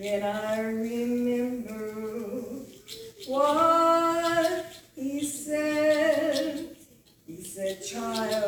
Then I remember what he said. He said, child,